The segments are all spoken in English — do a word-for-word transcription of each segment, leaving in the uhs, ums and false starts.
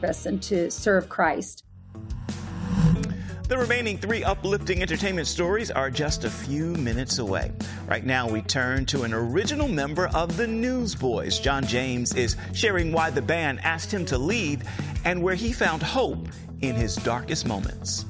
and to serve Christ. The remaining three uplifting entertainment stories are just a few minutes away. Right now, we turn to an original member of the Newsboys. John James is sharing why the band asked him to leave and where he found hope in his darkest moments.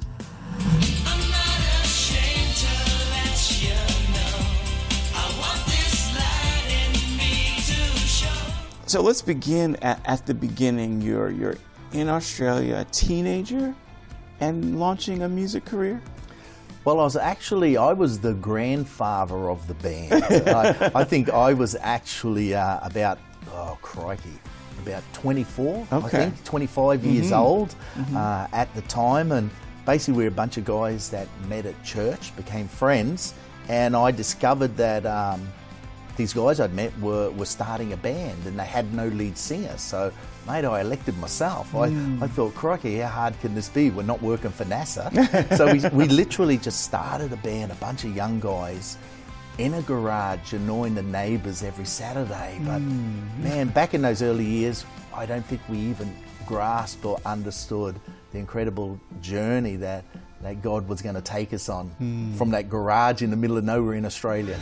So let's begin at, at the beginning. You're, you're in Australia, a teenager, and launching a music career? Well, I was actually, I was the grandfather of the band. I, I think I was actually uh, about, oh crikey, about twenty-four, okay. I think, twenty-five mm-hmm. years old mm-hmm. uh, at the time. And basically we were a bunch of guys that met at church, became friends, and I discovered that um, these guys I'd met were, were starting a band and they had no lead singer. So, mate, I elected myself. Mm. I, I thought, crikey, how hard can this be? We're not working for NASA. So we, we literally just started a band, a bunch of young guys in a garage annoying the neighbours every Saturday. But mm. man, back in those early years, I don't think we even grasped or understood the incredible journey that, that God was going to take us on mm. from that garage in the middle of nowhere in Australia.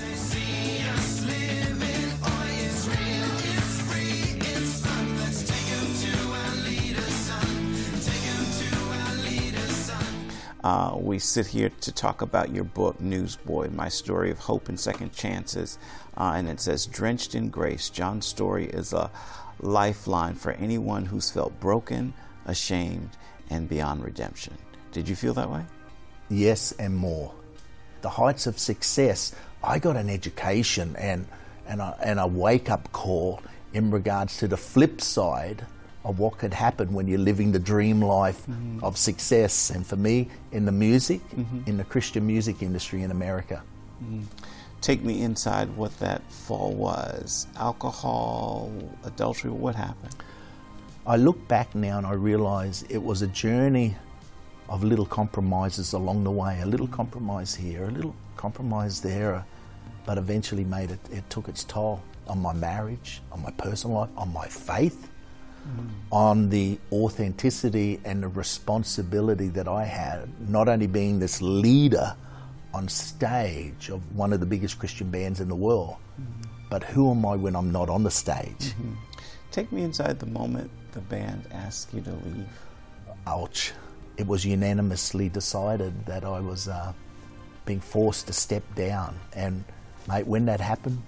Uh, we sit here to talk about your book, Newsboy, My Story of Hope and Second Chances. Uh, and it says, drenched in grace, John's story is a lifeline for anyone who's felt broken, ashamed, and beyond redemption. Did you feel that way? Yes, and more. The heights of success, I got an education and, and, a, and a wake-up call in regards to the flip side of what could happen when you're living the dream life mm-hmm. of success. And for me, in the music, mm-hmm. in the Christian music industry in America. Mm-hmm. Take me inside what that fall was. Alcohol, adultery, what happened? I look back now and I realize it was a journey of little compromises along the way. A little compromise here, a little compromise there, but eventually made it, it took its toll on my marriage, on my personal life, on my faith. Mm. On the authenticity and the responsibility that I had, not only being this leader on stage of one of the biggest Christian bands in the world, mm-hmm. but who am I when I'm not on the stage? Mm-hmm. Take me inside the moment the band asked you to leave. Ouch. It was unanimously decided that I was uh, being forced to step down. And mate, when that happened,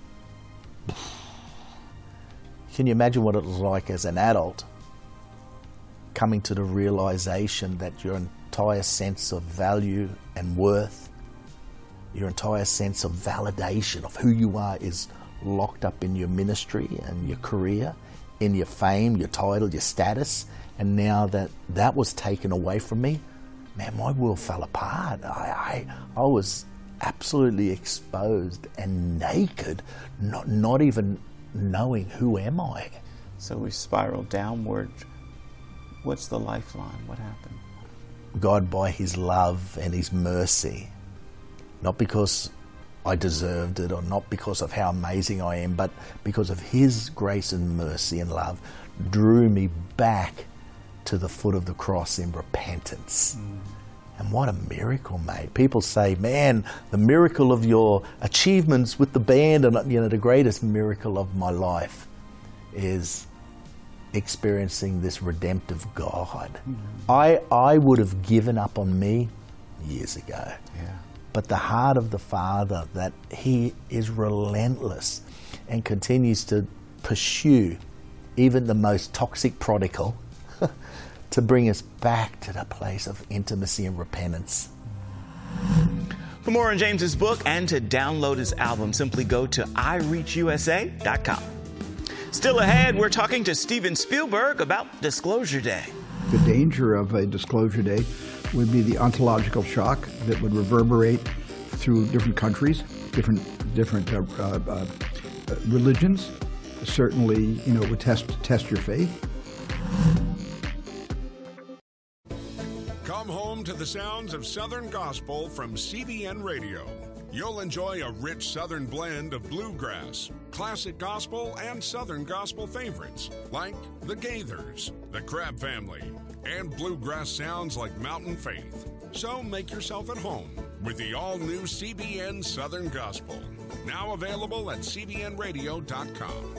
can you imagine what it was like as an adult coming to the realization that your entire sense of value and worth, your entire sense of validation of who you are is locked up in your ministry and your career, in your fame, your title, your status, and now that that was taken away from me, man, my world fell apart. I, I, I was absolutely exposed and naked, not, not even knowing who am I. So we spiraled downward. What's the lifeline? What happened? God, by his love and his mercy, not because I deserved it or not because of how amazing I am, but because of his grace and mercy and love, drew me back to the foot of the cross in repentance. Mm. And what a miracle, mate. People say, man, the miracle of your achievements with the band, and you know, the greatest miracle of my life is experiencing this redemptive God. Mm-hmm. I, I would have given up on me years ago. Yeah. But the heart of the Father, that he is relentless and continues to pursue even the most toxic prodigal to bring us back to the place of intimacy and repentance. For more on James's book and to download his album, simply go to i reach u s a dot com. Still ahead, we're talking to Steven Spielberg about Disclosure Day. The danger of a Disclosure Day would be the ontological shock that would reverberate through different countries, different different uh, uh, uh, religions. Certainly, you know, it would test test your faith. Come home to the sounds of Southern Gospel from C B N Radio. You'll enjoy a rich Southern blend of bluegrass, classic gospel, and Southern gospel favorites like the Gaithers, the Crabb Family, and bluegrass sounds like Mountain Faith. So make yourself at home with the all-new C B N Southern Gospel. Now available at c b n radio dot com.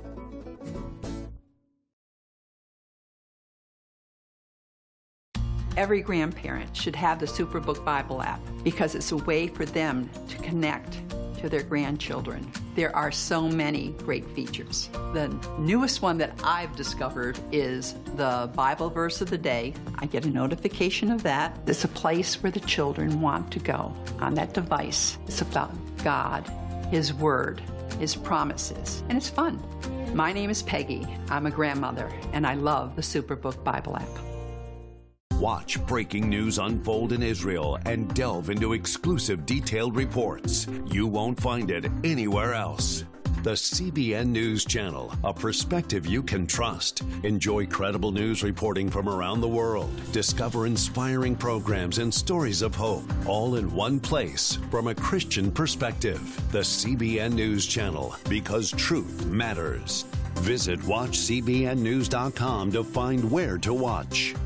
Every grandparent should have the Superbook Bible app because it's a way for them to connect to their grandchildren. There are so many great features. The newest one that I've discovered is the Bible verse of the day. I get a notification of that. It's a place where the children want to go on that device. It's about God, His Word, His promises, and it's fun. My name is Peggy. I'm a grandmother, and I love the Superbook Bible app. Watch breaking news unfold in Israel and delve into exclusive detailed reports. You won't find it anywhere else. The C B N News Channel, a perspective you can trust. Enjoy credible news reporting from around the world. Discover inspiring programs and stories of hope, all in one place from a Christian perspective. The C B N News Channel, because truth matters. Visit watch c b n news dot com to find where to watch.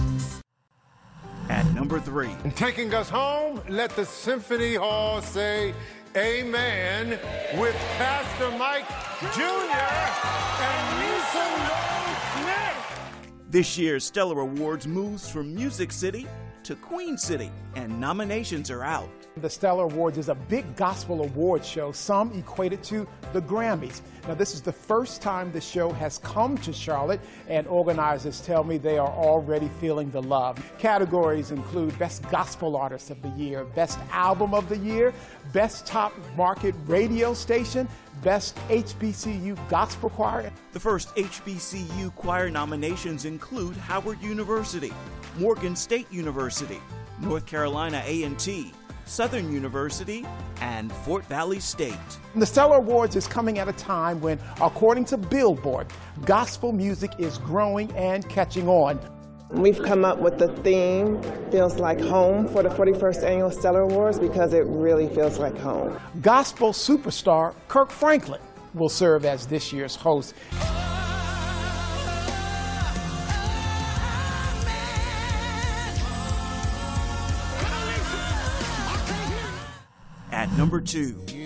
At number three. And taking us home, let the Symphony Hall say amen with Pastor Mike Junior and Lisa Lowe Smith. This year's Stellar Awards moves from Music City to Queen City, and nominations are out. The Stellar Awards is a big gospel award show, some equate it to the Grammys. Now, this is the first time the show has come to Charlotte, and organizers tell me they are already feeling the love. Categories include Best Gospel Artist of the Year, Best Album of the Year, Best Top Market Radio Station, Best H B C U Gospel Choir. The first H B C U choir nominations include Howard University, Morgan State University, North Carolina A and T, Southern University, and Fort Valley State. The Stellar Awards is coming at a time when, according to Billboard, gospel music is growing and catching on. We've come up with the theme, Feels Like Home, for the forty-first Annual Stellar Awards because it really feels like home. Gospel superstar Kirk Franklin will serve as this year's host. At number two.